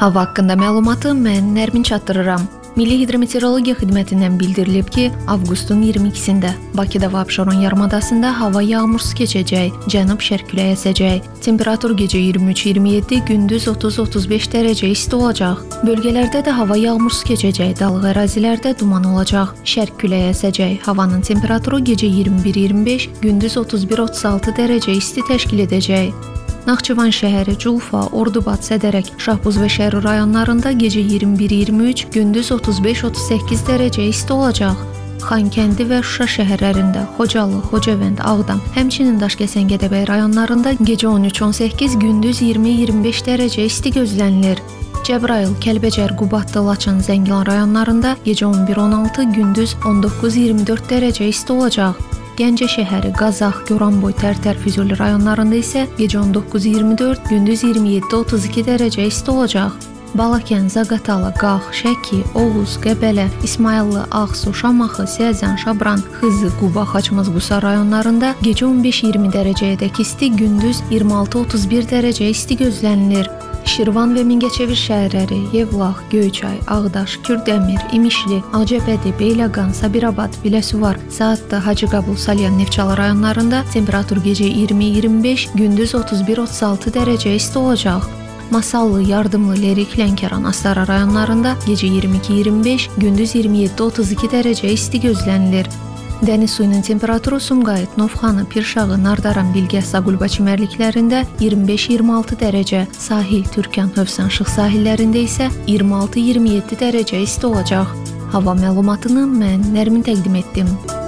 Hava haqqında məlumatı mən Nərmin çatdırıram. Milli Hidrometeorologiya Xidmətindən bildirilib ki, avqustun 22-sində Bakıda və Abşeron yarımadasında hava yağmursuz keçəcək, cənub-şərq küləyi əsəcək. Temperatur gecə 23-27, gündüz 30-35 dərəcə isti olacaq. Bölgələrdə də hava yağmursuz keçəcək, dağlıq ərazilərdə duman olacaq. Şərq küləyi əsəcək. Havanın temperaturu gecə 21-25, gündüz 31-36 dərəcə isti təşkil edəcək. Naxçıvan şəhəri, Culfa, Ordubad, Sədərək, Şahbuz və Şərur rayonlarında gecə 21-23, gündüz 35-38 dərəcə isti olacaq. Xankəndi və Şuşa şəhərlərində, Xocalı, Xocavənd, Ağdam, həmçinin Daşkəsən, Gədəbəy rayonlarında gecə 13-18, gündüz 20-25 dərəcə isti gözlənilir. Cəbrayıl, Kəlbəcər, Qubadlı, Laçın, Zəngilan rayonlarında gecə 11-16, gündüz 19-24 dərəcə isti olacaq. Gəncə şəhəri, Qazax, Goranboy, Tərtər, Füzuli rayonlarında isə gecə 19-24, gündüz 27-32 dərəcə isti olacaq. Balakən, Zaqatala, Qax, Şəki, Oğuz, Qəbələ, İsmayıllı, Ağsu, Şamaxı, Səzən, Şabran, Xızı, Quba, Xaçmaz, Qusar rayonlarında gecə 15-20 dərəcəyədək isti, gündüz 26-31 dərəcə isti gözlənilir. Şirvan və Mingəçevir şəhərləri, Yevlax, Göyçay, Ağdaş, Kürdəmir, İmişli, Ağcabədi, Beyləqan, Sabirabad, Biləsuvar, Saatlı, Hacıqabul, Salyan, Neftçala rayonlarında temperatur gecə 20-25, gündüz 31-36 dərəcə isti olacaq. Masallı, Yardımlı, Lerik, Lənkəran, Astara rayonlarında gecə 22-25, gündüz 27-32 dərəcə isti gözlənilir. Dəniz suyunun temperaturu Sumqayıt, Novxanı, Pirşağı, Nardaran, Bilgə, Saqulba çimərliklərində 25-26 dərəcə, sahil, Türkan, Hövsan, Şıx sahillərində isə 26-27 dərəcə isti olacaq. Hava məlumatını mən Nərmin təqdim etdim.